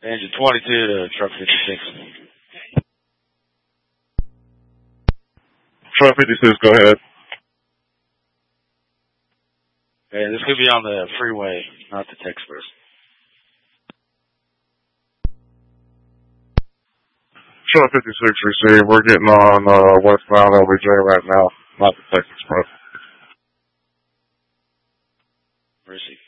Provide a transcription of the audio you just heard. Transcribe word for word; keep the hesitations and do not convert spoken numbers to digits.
Engine twenty-two to truck fifty-six. Truck fifty-six, go ahead. Hey, this could be on the freeway, not the Texpress. Truck fifty-six received. We're getting on uh, westbound L B J right now, not the Texas Express. Mercy.